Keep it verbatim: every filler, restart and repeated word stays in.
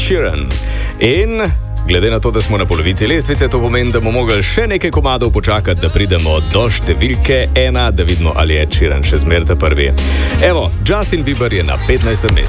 Sheeran. In glede na to, da smo na polovici lestvice, to pomeni, da bomo mogli še nekaj komadov počakati, da pridemo do številke ena, da vidimo, ali je Sheeran še zmeraj ta prvi. Evo, Justin Bieber je na petnajstem mestu.